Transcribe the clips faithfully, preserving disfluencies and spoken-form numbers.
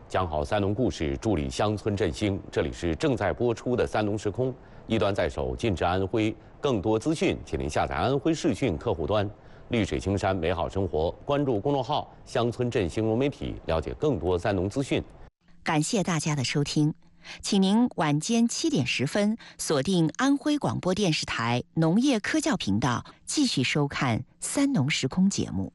讲好三农故事，助力乡村振兴。这里是正在播出的三农时空，一端在手，尽致安徽。更多资讯，请您下载安徽视讯客户端，绿水青山美好生活。关注公众号“乡村振兴融媒体”，了解更多三农资讯。 感谢大家的收听，请您晚间七点十分锁定安徽广播电视台农业科教频道，继续收看三农时空节目。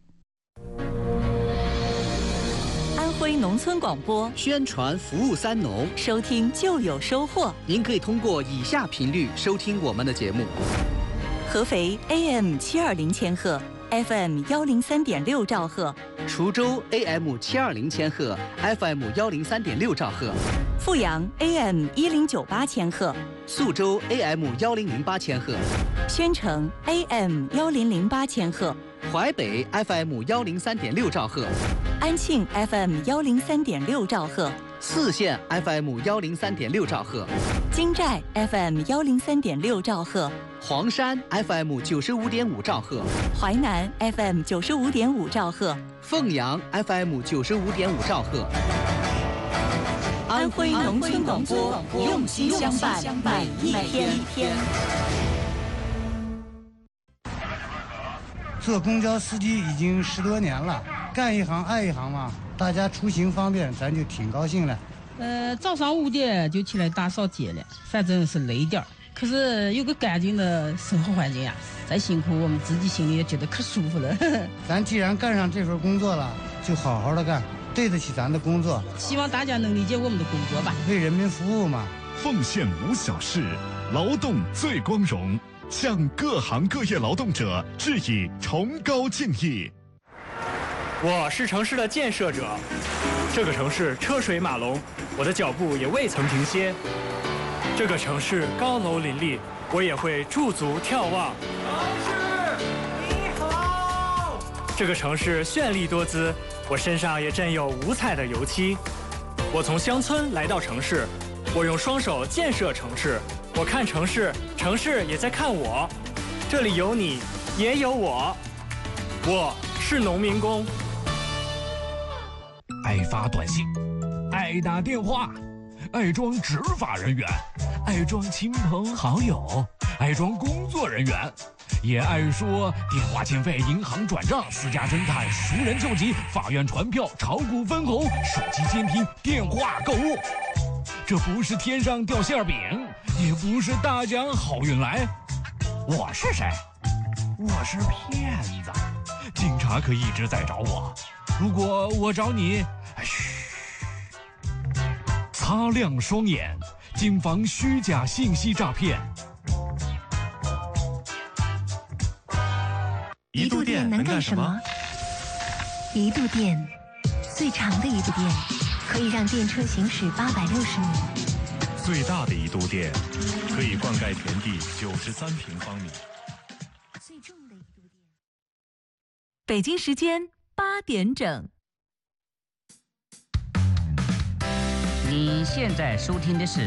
安徽农村广播宣传服务三农， 收听就有收获。 您可以通过以下频率收听我们的节目： 合肥 A M 七二零千赫 ，F M 幺零三点六兆赫； 滁州 A M 七二零千赫 ，F M 幺零三点六兆赫； 阜阳 A M 一零九八千赫； 宿州 A M 幺零零八千赫； 宣城 A M 幺零零八千赫； 淮北 F M 幺零三点六兆赫； 安庆 F M 幺零三点六兆赫； 泗县 F M 幺零三点六兆赫； 金寨 F M 幺零三点六兆赫； 黄山 F M 九十五点五兆赫； 淮南 F M 九十五点五兆赫； 凤阳 F M 九十五点五兆赫。 安徽农村广播，用心相伴，每一天。 做公交司机已经十多年了，干一行爱一行嘛，大家出行方便，咱就挺高兴了。 呃，早上五点就起来打扫街了，反正是累点儿，可是有个干净的生活环境啊，再辛苦我们自己心里也觉得可舒服了。 咱既然干上这份工作了，就好好的干，对得起咱的工作。 希望大家能理解我们的工作吧， 为人民服务嘛。 奉献无小事，劳动最光荣。向各行各业劳动者致以崇高敬意。 我是城市的建设者，这个城市车水马龙，我的脚步也未曾停歇。这个城市高楼林立，我也会驻足眺望。城市你好。这个城市绚丽多姿，我身上也沾有五彩的油漆。我从乡村来到城市，我用双手建设城市。我看城市，城市也在看我。这里有你，也有我。我是农民工。 爱发短信，爱打电话，爱装执法人员，爱装亲朋好友，爱装工作人员，也爱说电话欠费、银行转账、私家侦探、熟人救急、法院传票、炒股分红、手机监听、电话购物。这不是天上掉馅饼，也不是大奖好运来。我是谁？我是骗子。警察可一直在找我，如果我找你，嘘，擦亮双眼，谨防虚假信息诈骗。 一度电能干什么？ 一度电，最长的一度电。可以让电车行驶八百六十米， 最大的一度电可以灌溉田地九十三平方米， 最重的一度电。 北京时间八点整。 你现在收听的是